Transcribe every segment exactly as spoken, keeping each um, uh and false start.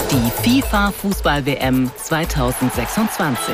Die FIFA-Fußball-W M zweitausendsechsundzwanzig.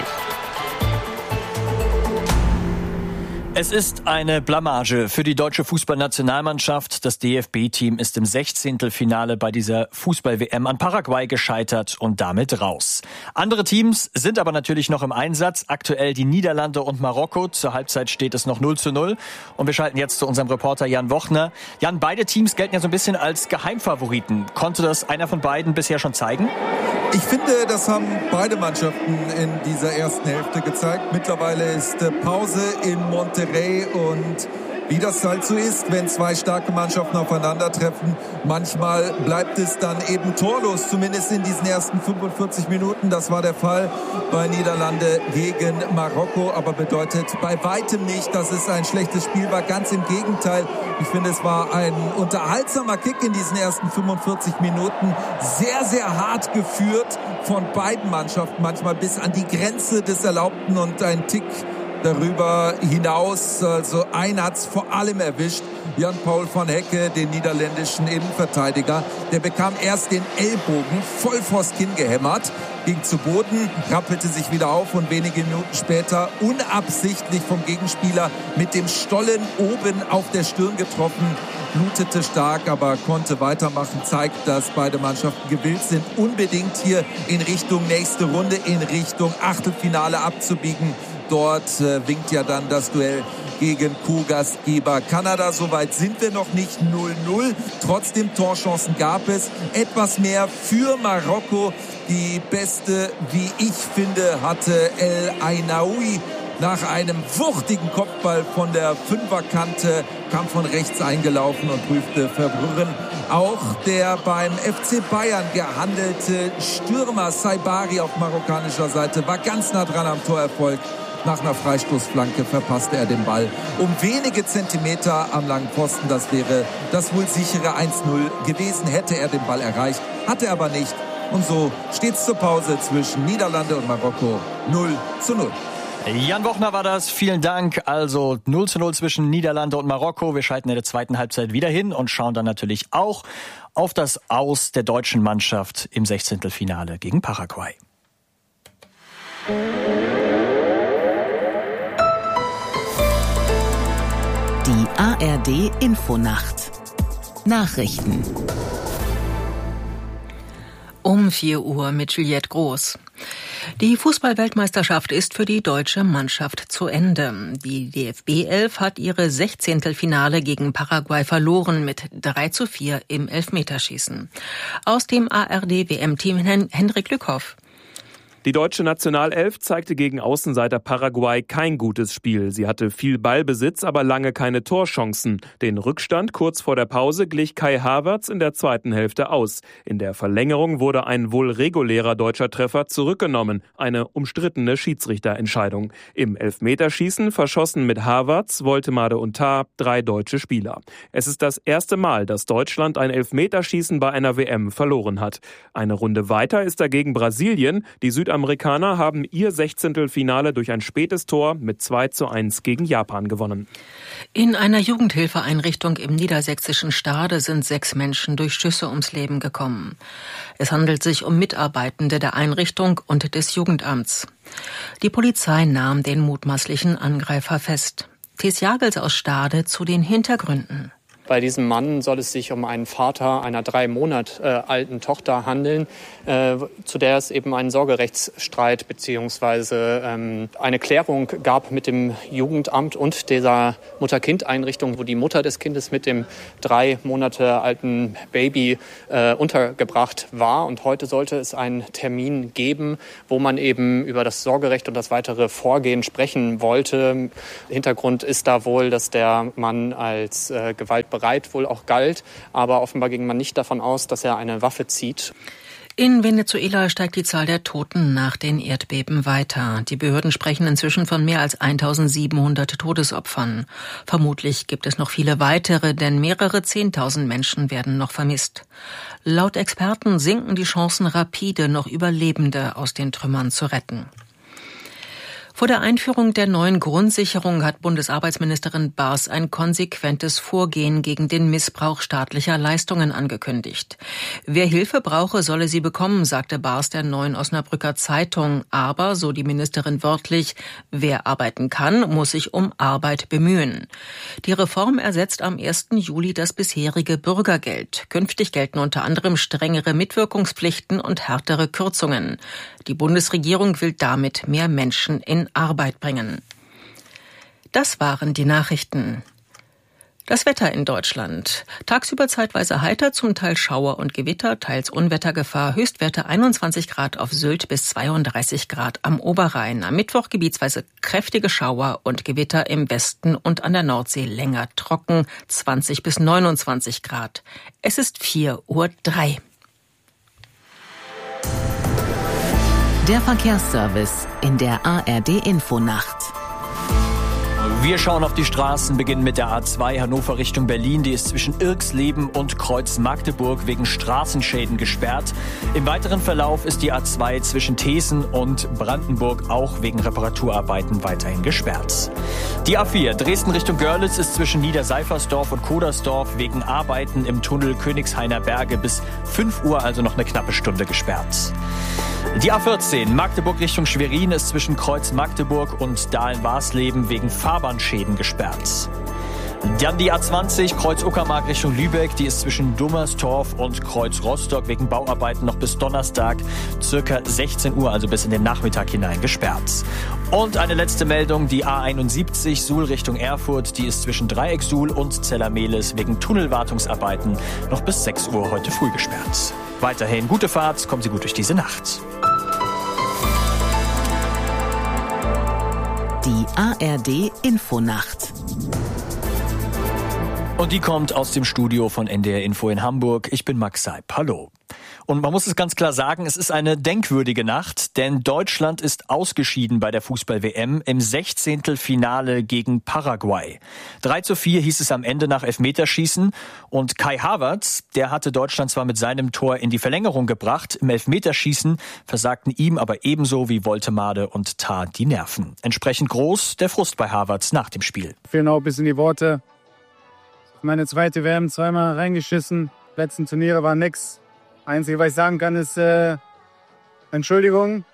Es ist eine Blamage für die deutsche Fußballnationalmannschaft. Das D F B-Team ist im Sechzehntelfinale bei dieser Fußball-W M an Paraguay gescheitert und damit raus. Andere Teams sind aber natürlich noch im Einsatz. Aktuell die Niederlande und Marokko. Zur Halbzeit steht es noch null zu null. Und wir schalten jetzt zu unserem Reporter Jan Wochner. Jan, beide Teams gelten ja so ein bisschen als Geheimfavoriten. Konnte das einer von beiden bisher schon zeigen? Ich finde, das haben beide Mannschaften in dieser ersten Hälfte gezeigt. Mittlerweile ist Pause in Monterrey und wie das halt so ist, wenn zwei starke Mannschaften aufeinandertreffen, manchmal bleibt es dann eben torlos, zumindest in diesen ersten fünfundvierzig Minuten. Das war der Fall bei Niederlande gegen Marokko, aber bedeutet bei weitem nicht, dass es ein schlechtes Spiel war. Ganz im Gegenteil. Ich finde, es war ein unterhaltsamer Kick in diesen ersten fünfundvierzig Minuten. Sehr, sehr hart geführt von beiden Mannschaften, manchmal bis an die Grenze des Erlaubten und ein Tick darüber hinaus. Also einer hat's vor allem erwischt. Jan-Paul van Hecke, den niederländischen Innenverteidiger. Der bekam erst den Ellbogen voll vors Kinn gehämmert, ging zu Boden, rappelte sich wieder auf und wenige Minuten später unabsichtlich vom Gegenspieler mit dem Stollen oben auf der Stirn getroffen. Blutete stark, aber konnte weitermachen. Zeigt, dass beide Mannschaften gewillt sind, unbedingt hier in Richtung nächste Runde, in Richtung Achtelfinale abzubiegen. Dort äh, winkt ja dann das Duell gegen Co-Gastgeber Kanada. Soweit sind wir noch nicht. null null. Trotzdem Torchancen gab es. Etwas mehr für Marokko. Die beste, wie ich finde, hatte El Ainaoui. Nach einem wuchtigen Kopfball von der Fünferkante kam von rechts eingelaufen und prüfte Verbrücken. Auch der beim F C Bayern gehandelte Stürmer Saibari auf marokkanischer Seite war ganz nah dran am Torerfolg. Nach einer Freistoßflanke verpasste er den Ball um wenige Zentimeter am langen Pfosten. Das wäre das wohl sichere eins null gewesen, hätte er den Ball erreicht. Hatte er aber nicht. Und so steht's zur Pause zwischen Niederlande und Marokko null zu null. Jan Wochner war das. Vielen Dank. Also null zu null zwischen Niederlande und Marokko. Wir schalten in der zweiten Halbzeit wieder hin und schauen dann natürlich auch auf das Aus der deutschen Mannschaft im Sechzehntelfinale gegen Paraguay. Die A R D Infonacht. Nachrichten. Um vier Uhr mit Juliette Groß. Die Fußball-Weltmeisterschaft ist für die deutsche Mannschaft zu Ende. Die D F B elf hat ihre Sechzehntelfinale gegen Paraguay verloren mit drei zu vier im Elfmeterschießen. Aus dem A R D-W M-Team Henrik Lückhoff. Die deutsche Nationalelf zeigte gegen Außenseiter Paraguay kein gutes Spiel. Sie hatte viel Ballbesitz, aber lange keine Torchancen. Den Rückstand kurz vor der Pause glich Kai Havertz in der zweiten Hälfte aus. In der Verlängerung wurde ein wohl regulärer deutscher Treffer zurückgenommen. Eine umstrittene Schiedsrichterentscheidung. Im Elfmeterschießen verschossen mit Havertz, Woltemade und Tah drei deutsche Spieler. Es ist das erste Mal, dass Deutschland ein Elfmeterschießen bei einer W M verloren hat. Eine Runde weiter ist dagegen Brasilien. Die Südamerikaner Amerikaner haben ihr Sechzehntelfinale durch ein spätes Tor mit zwei zu eins gegen Japan gewonnen. In einer Jugendhilfeeinrichtung im niedersächsischen Stade sind sechs Menschen durch Schüsse ums Leben gekommen. Es handelt sich um Mitarbeitende der Einrichtung und des Jugendamts. Die Polizei nahm den mutmaßlichen Angreifer fest. Thies Jagels aus Stade zu den Hintergründen. Bei diesem Mann soll es sich um einen Vater einer drei Monate äh, alten Tochter handeln, äh, zu der es eben einen Sorgerechtsstreit bzw. Ähm, eine Klärung gab mit dem Jugendamt und dieser Mutter-Kind-Einrichtung, wo die Mutter des Kindes mit dem drei Monate alten Baby äh, untergebracht war. Und heute sollte es einen Termin geben, wo man eben über das Sorgerecht und das weitere Vorgehen sprechen wollte. Hintergrund ist da wohl, dass der Mann als äh, Gewalt bereit wohl auch galt, aber offenbar ging man nicht davon aus, dass er eine Waffe zieht. In Venezuela steigt die Zahl der Toten nach den Erdbeben weiter. Die Behörden sprechen inzwischen von mehr als eintausendsiebenhundert Todesopfern. Vermutlich gibt es noch viele weitere, denn mehrere Zehntausend Menschen werden noch vermisst. Laut Experten sinken die Chancen rapide, noch Überlebende aus den Trümmern zu retten. Vor der Einführung der neuen Grundsicherung hat Bundesarbeitsministerin Baas ein konsequentes Vorgehen gegen den Missbrauch staatlicher Leistungen angekündigt. Wer Hilfe brauche, solle sie bekommen, sagte Baas der Neuen Osnabrücker Zeitung. Aber, so die Ministerin wörtlich, wer arbeiten kann, muss sich um Arbeit bemühen. Die Reform ersetzt am ersten Juli das bisherige Bürgergeld. Künftig gelten unter anderem strengere Mitwirkungspflichten und härtere Kürzungen. Die Bundesregierung will damit mehr Menschen in Arbeit bringen. Das waren die Nachrichten. Das Wetter in Deutschland. Tagsüber zeitweise heiter, zum Teil Schauer und Gewitter, teils Unwettergefahr. Höchstwerte einundzwanzig Grad auf Sylt bis zweiunddreißig Grad am Oberrhein. Am Mittwoch gebietsweise kräftige Schauer und Gewitter im Westen und an der Nordsee länger trocken, zwanzig bis neunundzwanzig Grad. Es ist vier Uhr drei. Der Verkehrsservice in der A R D-Infonacht. Wir schauen auf die Straßen, beginnen mit der A zwei Hannover Richtung Berlin. Die ist zwischen Irxleben und Kreuz Magdeburg wegen Straßenschäden gesperrt. Im weiteren Verlauf ist die A zwei zwischen Thesen und Brandenburg auch wegen Reparaturarbeiten weiterhin gesperrt. Die A vier Dresden Richtung Görlitz ist zwischen Niederseifersdorf und Kodersdorf wegen Arbeiten im Tunnel Königshainer Berge bis fünf Uhr, also noch eine knappe Stunde gesperrt. Die A vierzehn Magdeburg Richtung Schwerin ist zwischen Kreuz Magdeburg und Dahlen-Warsleben wegen Fahrbahnschäden gesperrt. Dann die A zwanzig Kreuz Uckermark Richtung Lübeck, die ist zwischen Dummerstorf und Kreuz Rostock wegen Bauarbeiten noch bis Donnerstag circa sechzehn Uhr, also bis in den Nachmittag hinein gesperrt. Und eine letzte Meldung, die A einundsiebzig Suhl Richtung Erfurt, die ist zwischen Dreieck Suhl und Zellermehlis wegen Tunnelwartungsarbeiten noch bis sechs Uhr heute früh gesperrt. Weiterhin gute Fahrt, kommen Sie gut durch diese Nacht. Die A R D-Infonacht. Und die kommt aus dem Studio von N D R Info in Hamburg. Ich bin Max Seib. Hallo. Und man muss es ganz klar sagen, es ist eine denkwürdige Nacht, denn Deutschland ist ausgeschieden bei der Fußball-W M im Sechzehntelfinale gegen Paraguay. drei zu vier hieß es am Ende nach Elfmeterschießen und Kai Havertz, der hatte Deutschland zwar mit seinem Tor in die Verlängerung gebracht, im Elfmeterschießen versagten ihm aber ebenso wie Woltemade und Tah die Nerven. Entsprechend groß der Frust bei Havertz nach dem Spiel. Fehlen auch ein bisschen die Worte. Meine zweite W M zweimal reingeschissen, letzten Turniere war nix. Einzige, was ich sagen kann, ist äh, Entschuldigung.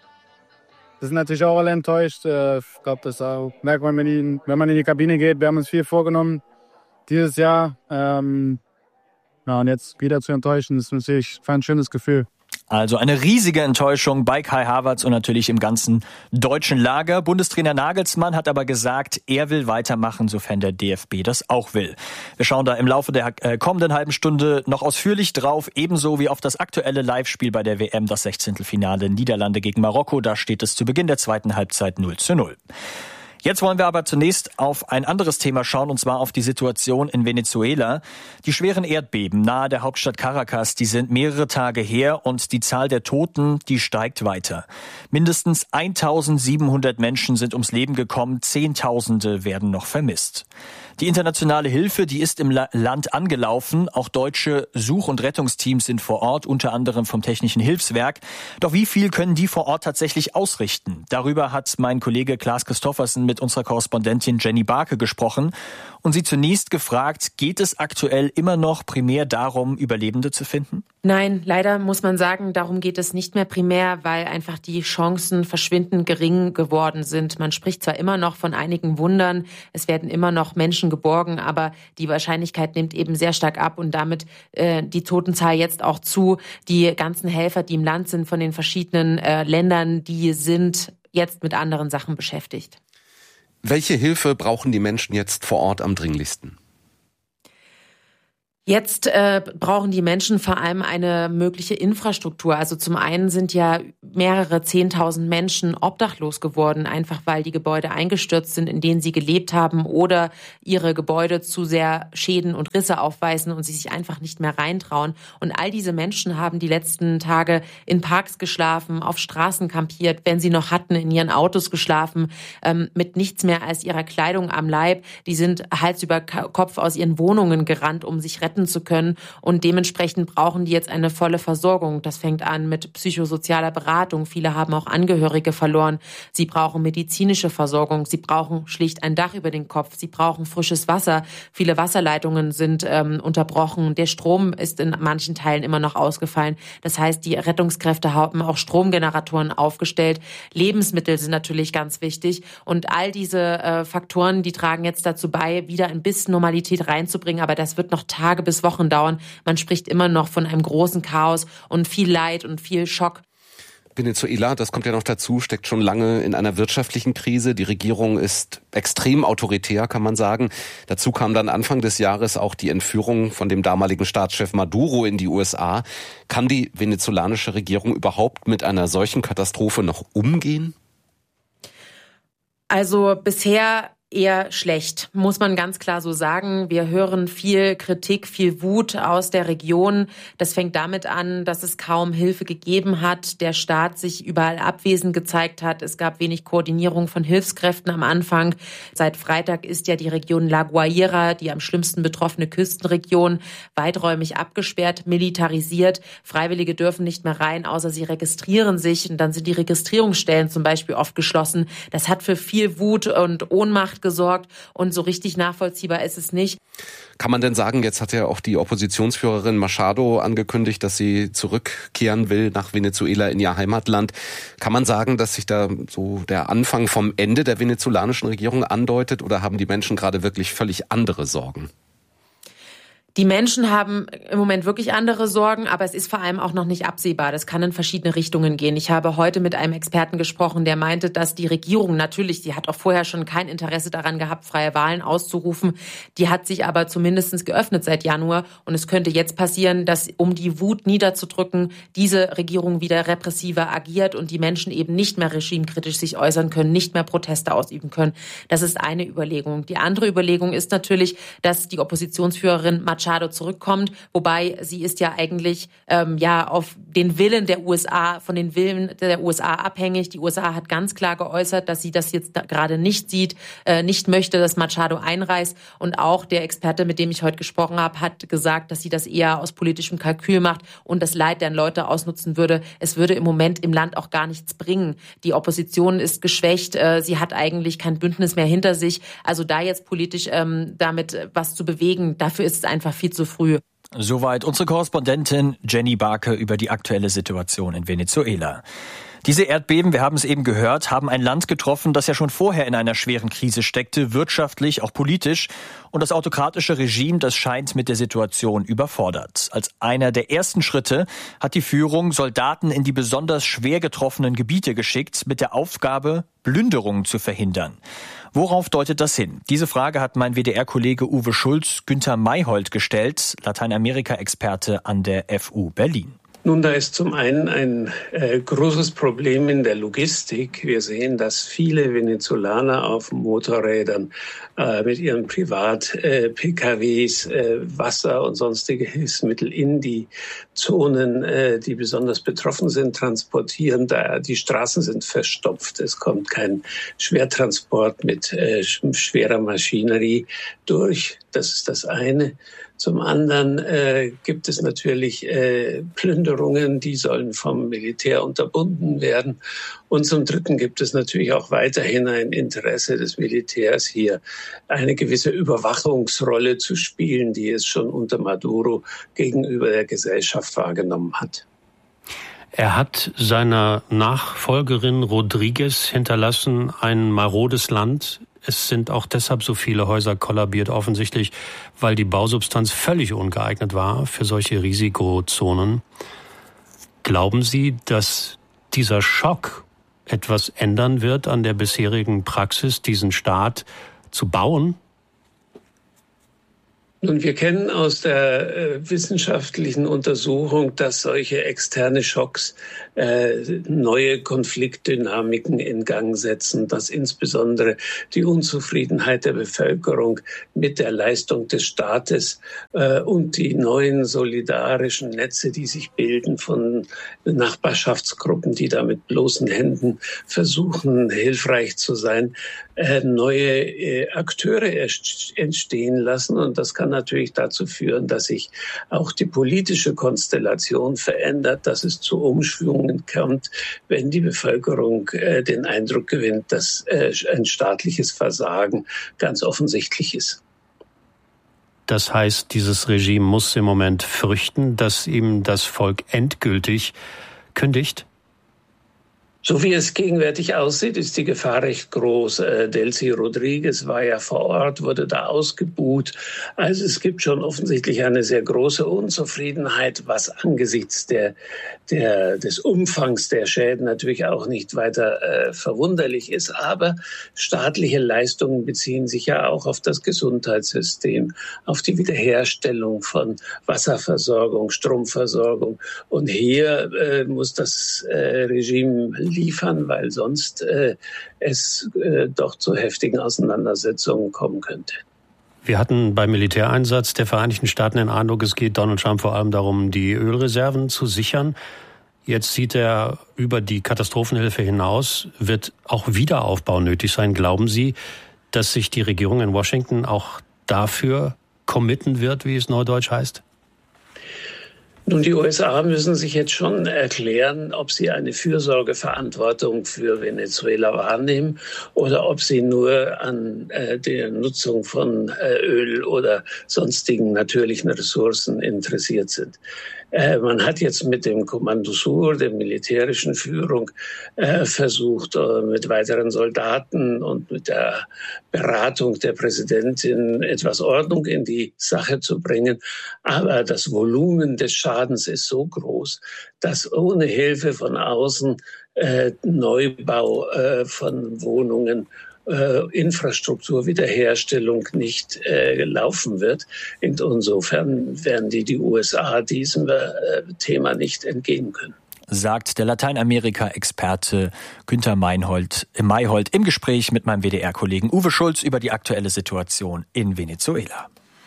Wir sind natürlich auch alle enttäuscht. Äh, ich glaube, das auch, merkt man, wenn, die, wenn man in die Kabine geht. Wir haben uns viel vorgenommen dieses Jahr. Ähm, ja, und jetzt wieder zu enttäuschen, ist natürlich ein schönes Gefühl. Also eine riesige Enttäuschung bei Kai Havertz und natürlich im ganzen deutschen Lager. Bundestrainer Nagelsmann hat aber gesagt, er will weitermachen, sofern der D F B das auch will. Wir schauen da im Laufe der kommenden halben Stunde noch ausführlich drauf, ebenso wie auf das aktuelle Live-Spiel bei der W M, das Sechzehntelfinale Niederlande gegen Marokko. Da steht es zu Beginn der zweiten Halbzeit null zu null. Jetzt wollen wir aber zunächst auf ein anderes Thema schauen, und zwar auf die Situation in Venezuela. Die schweren Erdbeben nahe der Hauptstadt Caracas, die sind mehrere Tage her und die Zahl der Toten, die steigt weiter. Mindestens eintausendsiebenhundert Menschen sind ums Leben gekommen, Zehntausende werden noch vermisst. Die internationale Hilfe, die ist im Land angelaufen. Auch deutsche Such- und Rettungsteams sind vor Ort, unter anderem vom Technischen Hilfswerk. Doch wie viel können die vor Ort tatsächlich ausrichten? Darüber hat mein Kollege Klaas Christoffersen mit unserer Korrespondentin Jenny Barke gesprochen und sie zunächst gefragt, geht es aktuell immer noch primär darum, Überlebende zu finden? Nein, leider muss man sagen, darum geht es nicht mehr primär, weil einfach die Chancen verschwindend gering geworden sind. Man spricht zwar immer noch von einigen Wundern, es werden immer noch Menschen geborgen, aber die Wahrscheinlichkeit nimmt eben sehr stark ab und damit äh, die Totenzahl jetzt auch zu. Die ganzen Helfer, die im Land sind von den verschiedenen äh, Ländern, die sind jetzt mit anderen Sachen beschäftigt. Welche Hilfe brauchen die Menschen jetzt vor Ort am dringlichsten? Jetzt äh, brauchen die Menschen vor allem eine mögliche Infrastruktur. Also zum einen sind ja mehrere Zehntausend Menschen obdachlos geworden, einfach weil die Gebäude eingestürzt sind, in denen sie gelebt haben oder ihre Gebäude zu sehr Schäden und Risse aufweisen und sie sich einfach nicht mehr reintrauen. Und all diese Menschen haben die letzten Tage in Parks geschlafen, auf Straßen kampiert, wenn sie noch hatten, in ihren Autos geschlafen, ähm, mit nichts mehr als ihrer Kleidung am Leib. Die sind Hals über Kopf aus ihren Wohnungen gerannt, um sich retten retten zu können. Und dementsprechend brauchen die jetzt eine volle Versorgung. Das fängt an mit psychosozialer Beratung. Viele haben auch Angehörige verloren. Sie brauchen medizinische Versorgung. Sie brauchen schlicht ein Dach über den Kopf. Sie brauchen frisches Wasser. Viele Wasserleitungen sind ähm, unterbrochen. Der Strom ist in manchen Teilen immer noch ausgefallen. Das heißt, die Rettungskräfte haben auch Stromgeneratoren aufgestellt. Lebensmittel sind natürlich ganz wichtig. Und all diese äh, Faktoren, die tragen jetzt dazu bei, wieder ein bisschen Normalität reinzubringen. Aber das wird noch Tage bis Wochen dauern. Man spricht immer noch von einem großen Chaos und viel Leid und viel Schock. Venezuela, das kommt ja noch dazu, steckt schon lange in einer wirtschaftlichen Krise. Die Regierung ist extrem autoritär, kann man sagen. Dazu kam dann Anfang des Jahres auch die Entführung von dem damaligen Staatschef Maduro in die U S A. Kann die venezolanische Regierung überhaupt mit einer solchen Katastrophe noch umgehen? Also bisher eher schlecht, muss man ganz klar so sagen. Wir hören viel Kritik, viel Wut aus der Region. Das fängt damit an, dass es kaum Hilfe gegeben hat, der Staat sich überall abwesend gezeigt hat. Es gab wenig Koordinierung von Hilfskräften am Anfang. Seit Freitag ist ja die Region La Guaira, die am schlimmsten betroffene Küstenregion, weiträumig abgesperrt, militarisiert. Freiwillige dürfen nicht mehr rein, außer sie registrieren sich. Und dann sind die Registrierungsstellen zum Beispiel oft geschlossen. Das hat für viel Wut und Ohnmacht gesorgt und so richtig nachvollziehbar ist es nicht. Kann man denn sagen, jetzt hat ja auch die Oppositionsführerin Machado angekündigt, dass sie zurückkehren will nach Venezuela in ihr Heimatland. Kann man sagen, dass sich da so der Anfang vom Ende der venezolanischen Regierung andeutet, oder haben die Menschen gerade wirklich völlig andere Sorgen? Die Menschen haben im Moment wirklich andere Sorgen, aber es ist vor allem auch noch nicht absehbar. Das kann in verschiedene Richtungen gehen. Ich habe heute mit einem Experten gesprochen, der meinte, dass die Regierung natürlich, die hat auch vorher schon kein Interesse daran gehabt, freie Wahlen auszurufen. Die hat sich aber zumindest geöffnet seit Januar. Und es könnte jetzt passieren, dass, um die Wut niederzudrücken, diese Regierung wieder repressiver agiert und die Menschen eben nicht mehr regimekritisch sich äußern können, nicht mehr Proteste ausüben können. Das ist eine Überlegung. Die andere Überlegung ist natürlich, dass die Oppositionsführerin Machado zurückkommt, wobei sie ist ja eigentlich ähm, ja auf den Willen der U S A, von den Willen der U S A abhängig. Die U S A hat ganz klar geäußert, dass sie das jetzt da gerade nicht sieht, äh, nicht möchte, dass Machado einreist. Und auch der Experte, mit dem ich heute gesprochen habe, hat gesagt, dass sie das eher aus politischem Kalkül macht und das Leid der Leute ausnutzen würde. Es würde im Moment im Land auch gar nichts bringen. Die Opposition ist geschwächt, äh, sie hat eigentlich kein Bündnis mehr hinter sich. Also da jetzt politisch ähm, damit was zu bewegen, dafür ist es einfach viel zu früh. Soweit unsere Korrespondentin Jenny Barke über die aktuelle Situation in Venezuela. Diese Erdbeben, wir haben es eben gehört, haben ein Land getroffen, das ja schon vorher in einer schweren Krise steckte, wirtschaftlich, auch politisch. Und das autokratische Regime, das scheint mit der Situation überfordert. Als einer der ersten Schritte hat die Führung Soldaten in die besonders schwer getroffenen Gebiete geschickt, mit der Aufgabe, Plünderungen zu verhindern. Worauf deutet das hin? Diese Frage hat mein W D R-Kollege Uwe Schulz Günther Mayhold gestellt, Lateinamerika-Experte an der F U Berlin. Nun, da ist zum einen ein äh, großes Problem in der Logistik. Wir sehen, dass viele Venezolaner auf Motorrädern äh, mit ihren Privat-P K Ws äh, Wasser und sonstige Hilfsmittel in die Zonen, äh, die besonders betroffen sind, transportieren. Da die Straßen sind verstopft. Es kommt kein Schwertransport mit äh, schwerer Maschinerie durch. Das ist das eine. Zum anderen äh, gibt es natürlich äh, Plünderungen, die sollen vom Militär unterbunden werden. Und zum Dritten gibt es natürlich auch weiterhin ein Interesse des Militärs, hier eine gewisse Überwachungsrolle zu spielen, die es schon unter Maduro gegenüber der Gesellschaft wahrgenommen hat. Er hat seiner Nachfolgerin Rodriguez hinterlassen ein marodes Land. Es sind auch deshalb so viele Häuser kollabiert, offensichtlich, weil die Bausubstanz völlig ungeeignet war für solche Risikozonen. Glauben Sie, dass dieser Schock etwas ändern wird an der bisherigen Praxis, diesen Staat zu bauen? Nun, wir kennen aus der äh, wissenschaftlichen Untersuchung, dass solche externe Schocks äh, neue Konfliktdynamiken in Gang setzen, dass insbesondere die Unzufriedenheit der Bevölkerung mit der Leistung des Staates äh, und die neuen solidarischen Netze, die sich bilden von Nachbarschaftsgruppen, die da mit bloßen Händen versuchen, hilfreich zu sein, äh, neue äh, Akteure entstehen lassen. Und das kann natürlich dazu führen, dass sich auch die politische Konstellation verändert, dass es zu Umschwungen kommt, wenn die Bevölkerung äh, den Eindruck gewinnt, dass äh, ein staatliches Versagen ganz offensichtlich ist. Das heißt, dieses Regime muss im Moment fürchten, dass ihm das Volk endgültig kündigt? So wie es gegenwärtig aussieht, ist die Gefahr recht groß. Äh, Delcy Rodriguez war ja vor Ort, wurde da ausgebuht. Also es gibt schon offensichtlich eine sehr große Unzufriedenheit, was angesichts der, der, des Umfangs der Schäden natürlich auch nicht weiter äh, verwunderlich ist. Aber staatliche Leistungen beziehen sich ja auch auf das Gesundheitssystem, auf die Wiederherstellung von Wasserversorgung, Stromversorgung. Und hier äh, muss das äh, Regime liefern, weil sonst äh, es äh, doch zu heftigen Auseinandersetzungen kommen könnte. Wir hatten beim Militäreinsatz der Vereinigten Staaten den Eindruck, es geht Donald Trump vor allem darum, die Ölreserven zu sichern. Jetzt sieht er über die Katastrophenhilfe hinaus, wird auch Wiederaufbau nötig sein. Glauben Sie, dass sich die Regierung in Washington auch dafür committen wird, wie es neudeutsch heißt? Nun, die U S A müssen sich jetzt schon erklären, ob sie eine Fürsorgeverantwortung für Venezuela wahrnehmen oder ob sie nur an äh, der Nutzung von äh, Öl oder sonstigen natürlichen Ressourcen interessiert sind. Äh, man hat jetzt mit dem Kommando Sur, der militärischen Führung, äh, versucht, äh, mit weiteren Soldaten und mit der Beratung der Präsidentin etwas Ordnung in die Sache zu bringen. Aber das Volumen des Schadens ist so groß, dass ohne Hilfe von außen äh, Neubau äh, von Wohnungen, Äh, Infrastruktur, Wiederherstellung nicht äh, laufen wird. Insofern werden die, die U S A diesem äh, Thema nicht entgehen können. Sagt der Lateinamerika-Experte Günther Meinhold, äh, Mayhold im Gespräch mit meinem W D R-Kollegen Uwe Schulz über die aktuelle Situation in Venezuela.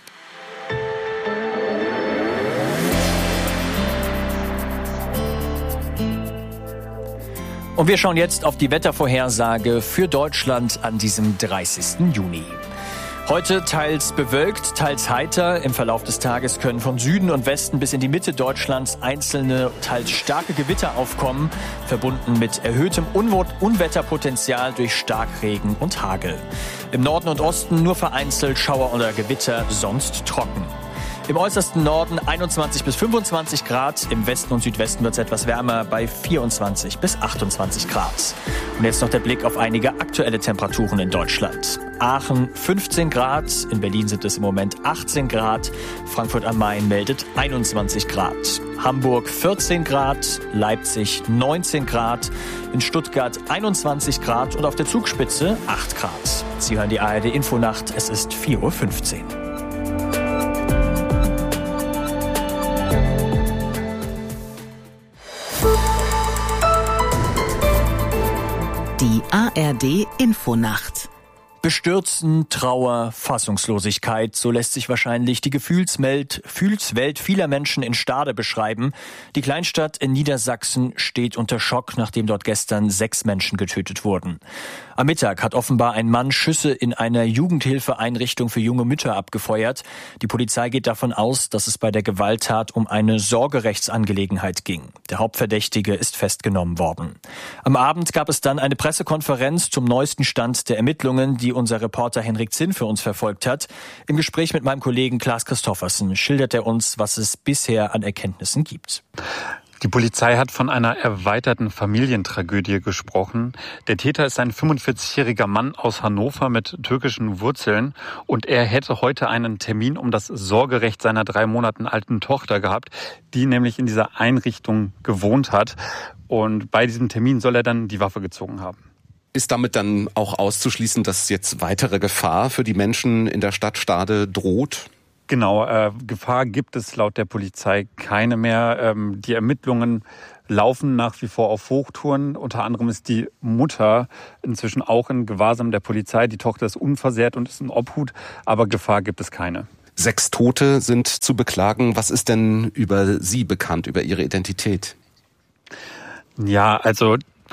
Und wir schauen jetzt auf die Wettervorhersage für Deutschland an diesem dreißigsten Juni. Heute teils bewölkt, teils heiter. Im Verlauf des Tages können von Süden und Westen bis in die Mitte Deutschlands einzelne, teils starke Gewitter aufkommen, verbunden mit erhöhtem Unwetterpotenzial durch Starkregen und Hagel. Im Norden und Osten nur vereinzelt Schauer oder Gewitter, sonst trocken. Im äußersten Norden einundzwanzig bis fünfundzwanzig Grad, im Westen und Südwesten wird es etwas wärmer bei vierundzwanzig bis achtundzwanzig Grad. Und jetzt noch der Blick auf einige aktuelle Temperaturen in Deutschland. Aachen fünfzehn Grad, in Berlin sind es im Moment achtzehn Grad, Frankfurt am Main meldet einundzwanzig Grad, Hamburg vierzehn Grad, Leipzig neunzehn Grad, in Stuttgart einundzwanzig Grad und auf der Zugspitze acht Grad. Sie hören die A R D Infonacht, es ist vier Uhr fünfzehn. Die A R D Infonacht. Bestürzen, Trauer, Fassungslosigkeit, so lässt sich wahrscheinlich die Gefühlswelt, Gefühlswelt vieler Menschen in Stade beschreiben. Die Kleinstadt in Niedersachsen steht unter Schock, nachdem dort gestern sechs Menschen getötet wurden. Am Mittag hat offenbar ein Mann Schüsse in einer Jugendhilfeeinrichtung für junge Mütter abgefeuert. Die Polizei geht davon aus, dass es bei der Gewalttat um eine Sorgerechtsangelegenheit ging. Der Hauptverdächtige ist festgenommen worden. Am Abend gab es dann eine Pressekonferenz zum neuesten Stand der Ermittlungen, die unser Reporter Henrik Zinn für uns verfolgt hat. Im Gespräch mit meinem Kollegen Klaas Christoffersen schildert er uns, was es bisher an Erkenntnissen gibt. Die Polizei hat von einer erweiterten Familientragödie gesprochen. Der Täter ist ein fünfundvierzigjähriger Mann aus Hannover mit türkischen Wurzeln und er hätte heute einen Termin um das Sorgerecht seiner drei Monate alten Tochter gehabt, die nämlich in dieser Einrichtung gewohnt hat. Und bei diesem Termin soll er dann die Waffe gezogen haben. Ist damit dann auch auszuschließen, dass jetzt weitere Gefahr für die Menschen in der Stadt Stade droht? Genau, äh, Gefahr gibt es laut der Polizei keine mehr. Ähm, die Ermittlungen laufen nach wie vor auf Hochtouren. Unter anderem ist die Mutter inzwischen auch in Gewahrsam der Polizei. Die Tochter ist unversehrt und ist in Obhut, aber Gefahr gibt es keine. Sechs Tote sind zu beklagen. Was ist denn über Sie bekannt, über Ihre Identität? Ja, also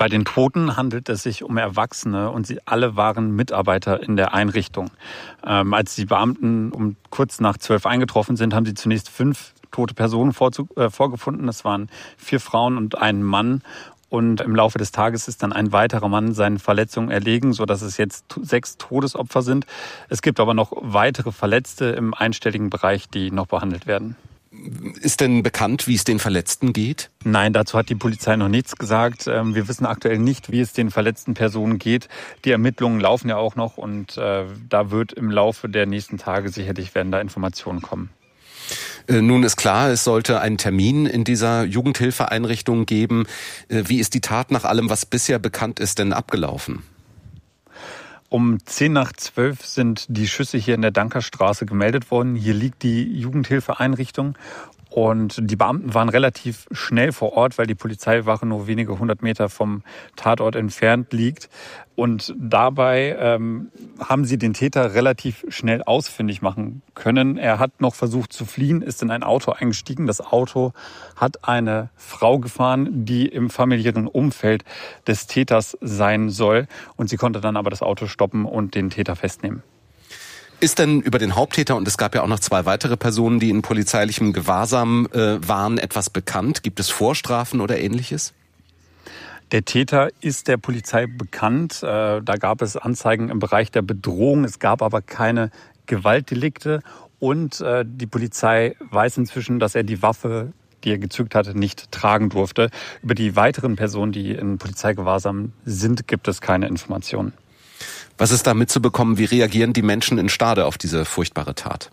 Bei den Toten handelt es sich um Erwachsene und sie alle waren Mitarbeiter in der Einrichtung. Ähm, als die Beamten um kurz nach zwölf eingetroffen sind, haben sie zunächst fünf tote Personen vorzu- äh, vorgefunden. Das waren vier Frauen und ein Mann. Und im Laufe des Tages ist dann ein weiterer Mann seinen Verletzungen erlegen, sodass es jetzt sechs Todesopfer sind. Es gibt aber noch weitere Verletzte im einstelligen Bereich, die noch behandelt werden. Ist denn bekannt, wie es den Verletzten geht? Nein, dazu hat die Polizei noch nichts gesagt. Wir wissen aktuell nicht, wie es den verletzten Personen geht. Die Ermittlungen laufen ja auch noch und äh, da wird im Laufe der nächsten Tage sicherlich werden da Informationen kommen. Nun ist klar, es sollte einen Termin in dieser Jugendhilfeeinrichtung geben. Wie ist die Tat nach allem, was bisher bekannt ist, denn abgelaufen? Um zehn nach zwölf sind die Schüsse hier in der Dankerstraße gemeldet worden. Hier liegt die Jugendhilfeeinrichtung. Und die Beamten waren relativ schnell vor Ort, weil die Polizeiwache nur wenige hundert Meter vom Tatort entfernt liegt. Und dabei ähm, haben sie den Täter relativ schnell ausfindig machen können. Er hat noch versucht zu fliehen, ist in ein Auto eingestiegen. Das Auto hat eine Frau gefahren, die im familiären Umfeld des Täters sein soll. Und sie konnte dann aber das Auto stoppen und den Täter festnehmen. Ist denn über den Haupttäter, und es gab ja auch noch zwei weitere Personen, die in polizeilichem Gewahrsam äh, waren, etwas bekannt? Gibt es Vorstrafen oder Ähnliches? Der Täter ist der Polizei bekannt. Äh, da gab es Anzeigen im Bereich der Bedrohung. Es gab aber keine Gewaltdelikte. Und äh, die Polizei weiß inzwischen, dass er die Waffe, die er gezückt hatte, nicht tragen durfte. Über die weiteren Personen, die in Polizeigewahrsam sind, gibt es keine Informationen. Was ist da mitzubekommen? Wie reagieren die Menschen in Stade auf diese furchtbare Tat?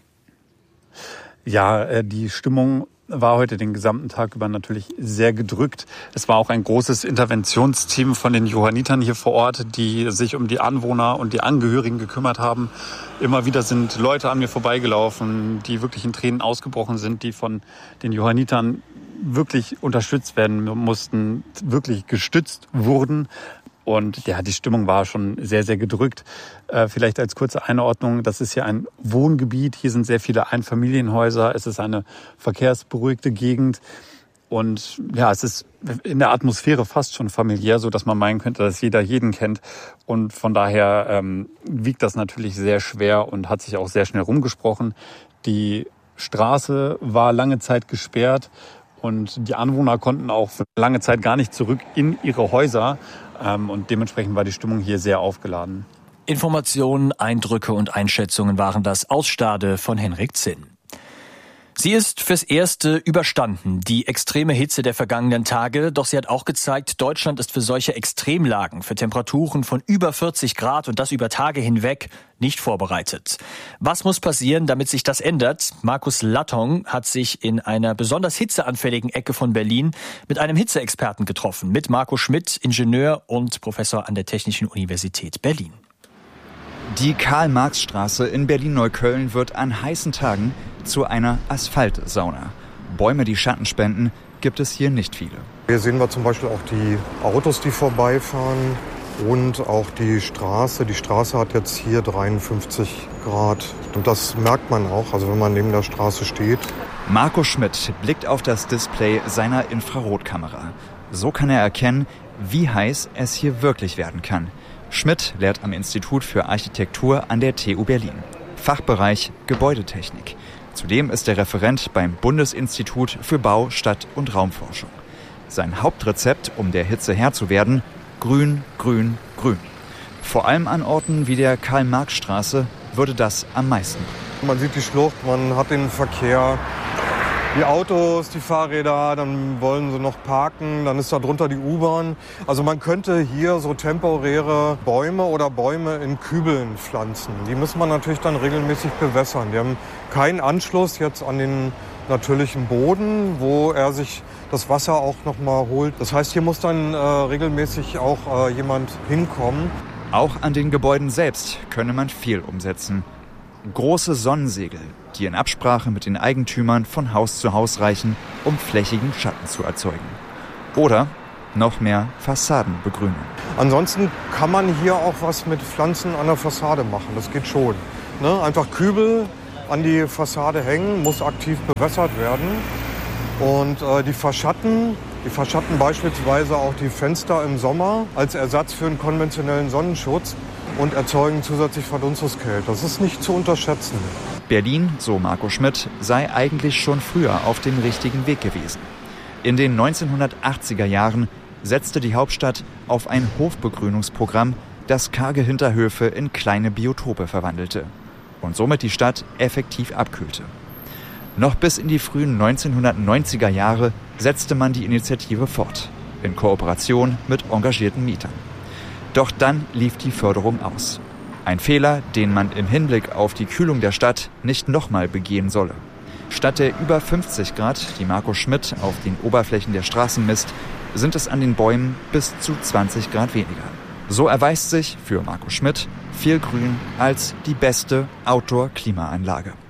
Ja, die Stimmung war heute den gesamten Tag über natürlich sehr gedrückt. Es war auch ein großes Interventionsteam von den Johannitern hier vor Ort, die sich um die Anwohner und die Angehörigen gekümmert haben. Immer wieder sind Leute an mir vorbeigelaufen, die wirklich in Tränen ausgebrochen sind, die von den Johannitern wirklich unterstützt werden mussten, wirklich gestützt wurden. Und ja, die Stimmung war schon sehr, sehr gedrückt. Äh, vielleicht als kurze Einordnung, das ist hier ein Wohngebiet. Hier sind sehr viele Einfamilienhäuser. Es ist eine verkehrsberuhigte Gegend. Und ja, es ist in der Atmosphäre fast schon familiär, so dass man meinen könnte, dass jeder jeden kennt. Und von daher ähm, wiegt das natürlich sehr schwer und hat sich auch sehr schnell rumgesprochen. Die Straße war lange Zeit gesperrt. Und die Anwohner konnten auch für lange Zeit gar nicht zurück in ihre Häuser. Und dementsprechend war die Stimmung hier sehr aufgeladen. Informationen, Eindrücke und Einschätzungen waren das aus Stade von Henrik Zinn. Sie ist fürs Erste überstanden, die extreme Hitze der vergangenen Tage. Doch sie hat auch gezeigt, Deutschland ist für solche Extremlagen, für Temperaturen von über vierzig Grad und das über Tage hinweg nicht vorbereitet. Was muss passieren, damit sich das ändert? Markus Lattong hat sich in einer besonders hitzeanfälligen Ecke von Berlin mit einem Hitzeexperten getroffen, mit Marco Schmidt, Ingenieur und Professor an der Technischen Universität Berlin. Die Karl-Marx-Straße in Berlin-Neukölln wird an heißen Tagen zu einer Asphaltsauna. Bäume, die Schatten spenden, gibt es hier nicht viele. Hier sehen wir zum Beispiel auch die Autos, die vorbeifahren und auch die Straße. Die Straße hat jetzt hier dreiundfünfzig Grad und das merkt man auch, also wenn man neben der Straße steht. Marco Schmidt blickt auf das Display seiner Infrarotkamera. So kann er erkennen, wie heiß es hier wirklich werden kann. Schmidt lehrt am Institut für Architektur an der T U Berlin. Fachbereich Gebäudetechnik. Zudem ist er Referent beim Bundesinstitut für Bau-, Stadt- und Raumforschung. Sein Hauptrezept, um der Hitze Herr zu werden: Grün, Grün, Grün. Vor allem an Orten wie der Karl-Marx-Straße würde das am meisten. Man sieht die Schlucht, man hat den Verkehr, die Autos, die Fahrräder, dann wollen sie noch parken, dann ist da drunter die U-Bahn. Also man könnte hier so temporäre Bäume oder Bäume in Kübeln pflanzen. Die muss man natürlich dann regelmäßig bewässern. Die haben keinen Anschluss jetzt an den natürlichen Boden, wo er sich das Wasser auch noch mal holt. Das heißt, hier muss dann äh, regelmäßig auch äh, jemand hinkommen. Auch an den Gebäuden selbst könne man viel umsetzen. Große Sonnensegel, die in Absprache mit den Eigentümern von Haus zu Haus reichen, um flächigen Schatten zu erzeugen. Oder noch mehr Fassadenbegrünung. Ansonsten kann man hier auch was mit Pflanzen an der Fassade machen, das geht schon. Ne? Einfach Kübel an die Fassade hängen, muss aktiv bewässert werden. Und äh, die verschatten Die verschatten beispielsweise auch die Fenster im Sommer als Ersatz für einen konventionellen Sonnenschutz und erzeugen zusätzlich Verdunstungskälte. Das ist nicht zu unterschätzen. Berlin, so Marco Schmidt, sei eigentlich schon früher auf dem richtigen Weg gewesen. In den neunzehnhundertachtziger Jahren setzte die Hauptstadt auf ein Hofbegrünungsprogramm, das karge Hinterhöfe in kleine Biotope verwandelte und somit die Stadt effektiv abkühlte. Noch bis in die frühen neunzehnhundertneunziger Jahre setzte man die Initiative fort, in Kooperation mit engagierten Mietern. Doch dann lief die Förderung aus. Ein Fehler, den man im Hinblick auf die Kühlung der Stadt nicht nochmal begehen solle. Statt der über fünfzig Grad, die Marco Schmidt auf den Oberflächen der Straßen misst, sind es an den Bäumen bis zu zwanzig Grad weniger. So erweist sich für Marco Schmidt viel Grün als die beste Outdoor-Klimaanlage.